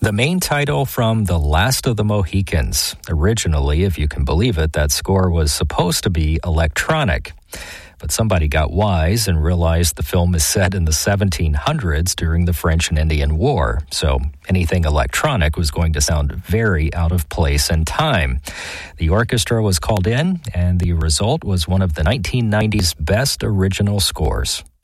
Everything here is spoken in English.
The main title from The Last of the Mohicans. Originally, if you can believe it, that score was supposed to be electronic. But somebody got wise and realized the film is set in the 1700s during the French and Indian War. So anything electronic was going to sound very out of place and time. The orchestra was called in, and the result was one of the 1990s best original scores.